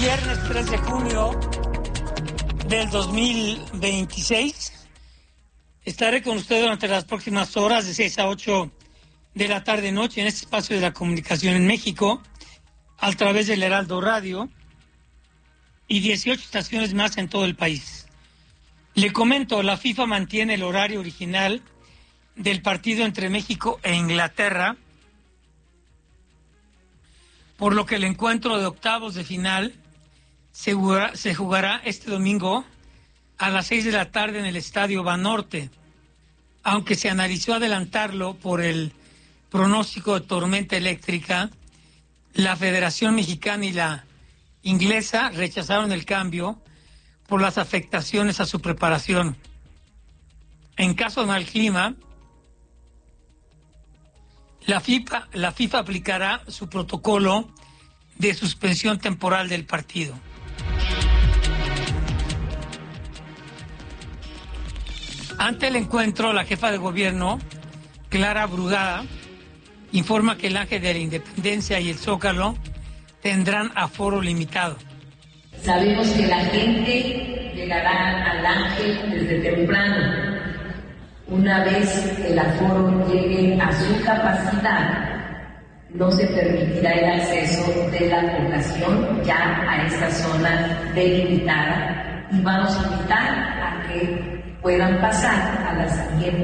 viernes 3 de junio del 2026. Estaré con usted durante las próximas horas de 6 a 8 de la tarde-noche en este espacio de la comunicación en México, a través del Heraldo Radio y 18 estaciones más en todo el país. Le comento, la FIFA mantiene el horario original del partido entre México e Inglaterra, por lo que el encuentro de octavos de final se jugará este domingo a las 6 de la tarde en el Estadio Banorte, aunque se analizó adelantarlo por el pronóstico de tormenta eléctrica. La Federación Mexicana y la inglesa rechazaron el cambio por las afectaciones a su preparación. En caso de mal clima, la FIFA aplicará su protocolo de suspensión temporal del partido. Ante el encuentro, la jefa de gobierno, Clara Brugada, informa que el Ángel de la Independencia y el Zócalo tendrán aforo limitado. Sabemos que la gente llegará al Ángel desde temprano. Una vez el aforo llegue a su capacidad, no se permitirá el acceso de la población ya a esta zona delimitada y vamos a invitar a que puedan pasar a la siguiente